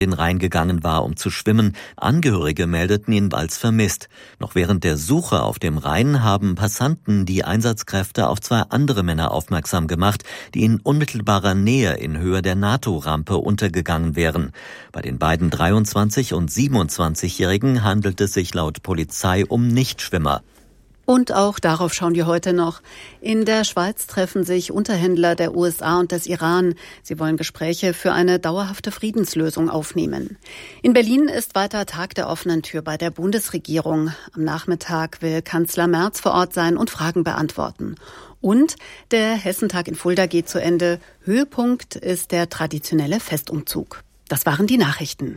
den Rhein gegangen war, um zu schwimmen. Angehörige meldeten ihn als vermisst. Noch während der Suche auf dem Rhein haben Passanten die Einsatzkräfte auf 2 andere Männer aufmerksam gemacht, die in unmittelbarer Nähe in Höhe der NATO-Rampe untergegangen wären. Bei den beiden 23- und 27-Jährigen handelt es sich laut Polizei um Nichtschwimmer. Und auch darauf schauen wir heute noch. In der Schweiz treffen sich Unterhändler der USA und des Iran. Sie wollen Gespräche für eine dauerhafte Friedenslösung aufnehmen. In Berlin ist weiter Tag der offenen Tür bei der Bundesregierung. Am Nachmittag will Kanzler Merz vor Ort sein und Fragen beantworten. Und der Hessentag in Fulda geht zu Ende. Höhepunkt ist der traditionelle Festumzug. Das waren die Nachrichten.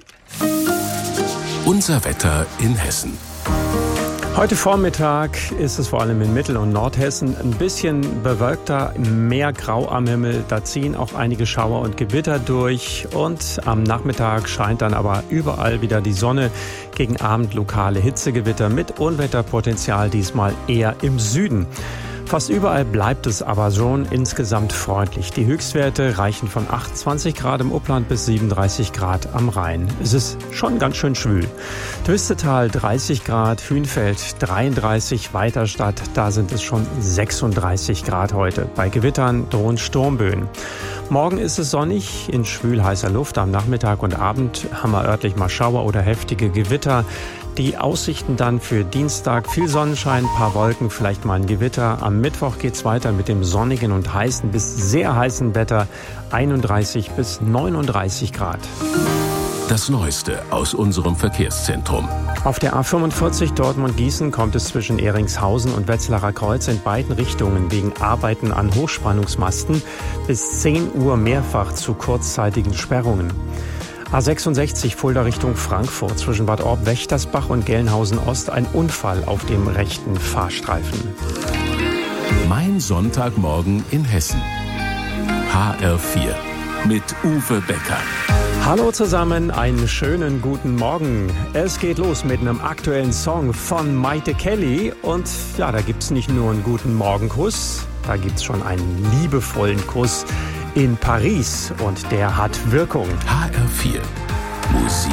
Unser Wetter in Hessen. Heute Vormittag ist es vor allem in Mittel- und Nordhessen ein bisschen bewölkter, mehr grau am Himmel. Da ziehen auch einige Schauer und Gewitter durch. Und am Nachmittag scheint dann aber überall wieder die Sonne. Gegen Abend lokale Hitzegewitter mit Unwetterpotenzial, diesmal eher im Süden. Fast überall bleibt es aber schon insgesamt freundlich. Die Höchstwerte reichen von 28 Grad im Upland bis 37 Grad am Rhein. Es ist schon ganz schön schwül. Twistetal 30 Grad, Hünfeld 33, Weiterstadt, da sind es schon 36 Grad heute. Bei Gewittern drohen Sturmböen. Morgen ist es sonnig in schwül heißer Luft. Am Nachmittag und Abend haben wir örtlich mal Schauer oder heftige Gewitter. Die Aussichten dann für Dienstag: viel Sonnenschein, paar Wolken, vielleicht mal ein Gewitter. Am Mittwoch geht's weiter mit dem sonnigen und heißen bis sehr heißen Wetter, 31 bis 39 Grad. Das Neueste aus unserem Verkehrszentrum. Auf der A45 Dortmund-Gießen kommt es zwischen Ehringshausen und Wetzlarer Kreuz in beiden Richtungen wegen Arbeiten an Hochspannungsmasten bis 10 Uhr mehrfach zu kurzzeitigen Sperrungen. A66 Fulda Richtung Frankfurt zwischen Bad Orb-Wächtersbach und Gelnhausen-Ost ein Unfall auf dem rechten Fahrstreifen. Mein Sonntagmorgen in Hessen. HR4 mit Uwe Becker. Hallo zusammen, einen schönen guten Morgen. Es geht los mit einem aktuellen Song von Maite Kelly. Und ja, da gibt's nicht nur einen guten Morgenkuss, da gibt's schon einen liebevollen Kuss in Paris. Und der hat Wirkung. HR4 Musik